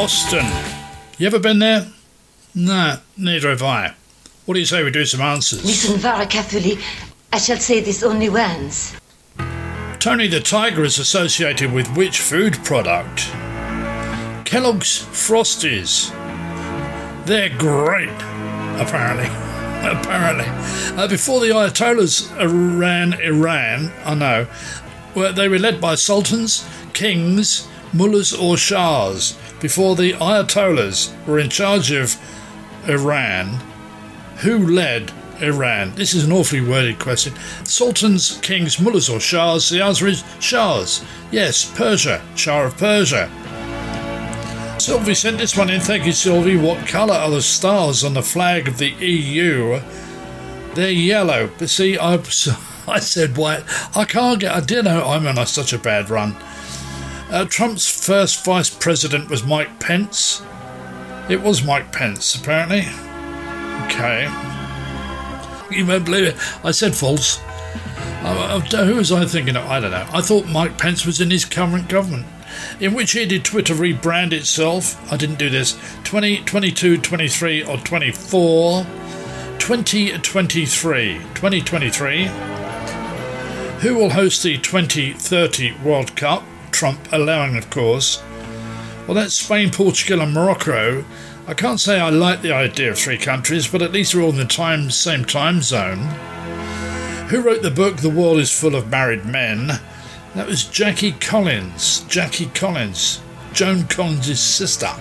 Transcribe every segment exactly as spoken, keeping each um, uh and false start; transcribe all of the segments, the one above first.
Boston. You ever been there? Nah, neither have I. What do you say we do some answers? Listen very carefully. I shall say this only once. Tony the Tiger is associated with which food product? Kellogg's Frosties. They're great, apparently. Apparently. Uh, before the Ayatollahs ran Iran, I know, well, they were led by sultans, kings, mullahs or shahs. Before the Ayatollahs were in charge of Iran, who led Iran? This is an awfully worded question. Sultans, kings, mullahs or shahs? The answer is shahs. Yes, Persia, Shah of Persia. Sylvie sent this one in. Thank you, Sylvie. What colour are the stars on the flag of the E U? They're yellow. But see, I, I said white. I can't get... I didn't know I'm on a, such a bad run. Uh, Trump's first vice president was Mike Pence. It was Mike Pence, apparently. Okay. You won't believe it. I said false. Uh, who was I thinking of? I don't know. I thought Mike Pence was in his current government. In which year did Twitter rebrand itself? I didn't do this. twenty, twenty-two, twenty-three or twenty-four? twenty twenty-three. twenty twenty-three. Who will host the twenty thirty World Cup? Trump allowing, of course. Well, that's Spain, Portugal and Morocco. I can't say I like the idea of three countries, but at least we're all in the time, same time zone. Who wrote the book The World is Full of Married Men? That was Jackie Collins. Jackie Collins. Joan Collins' sister.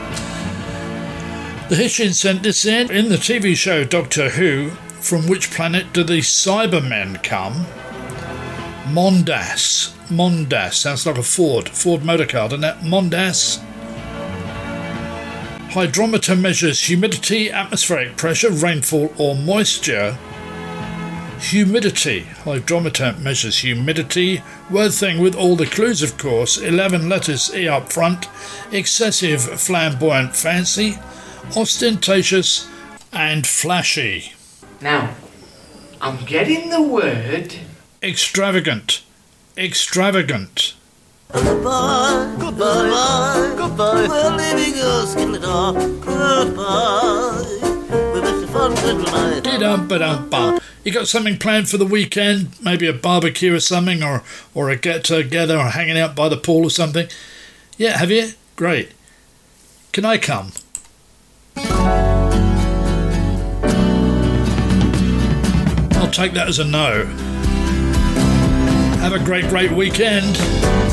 The Hitchin sent this in. In the T V show Doctor Who, from which planet do the Cybermen come? Mondas. Mondas. Sounds like a Ford. Ford motor car, doesn't it? Mondas. Hydrometer measures humidity, atmospheric pressure, rainfall or moisture. Humidity. Hydrometer measures humidity. Word thing with all the clues, of course. eleven letters E up front. Excessive, flamboyant, fancy. Ostentatious and flashy. Now, I'm getting the word... Extravagant. Extravagant. Goodbye, goodbye, goodbye. We're leaving us in the dark. Goodbye. We wish you fun good night. Dee-dum-ba-dum-bum. You got something planned for the weekend? Maybe a barbecue or something, or, or a get-together, or hanging out by the pool or something? Yeah, have you? Great. Can I come? I'll take that as a no. Have a great, great weekend.